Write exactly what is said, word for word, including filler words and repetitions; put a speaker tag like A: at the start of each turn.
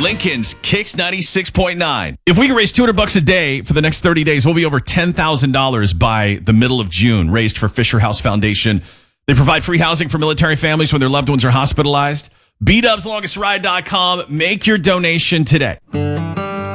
A: Lincoln's Kicks ninety-six point nine. If we can raise two hundred bucks a day for the next thirty days, we'll be over ten thousand dollars by the middle of June, raised for Fisher House Foundation. They provide free housing for military families when their loved ones are hospitalized. B Dubs Longest Ride dot com. Make your donation today.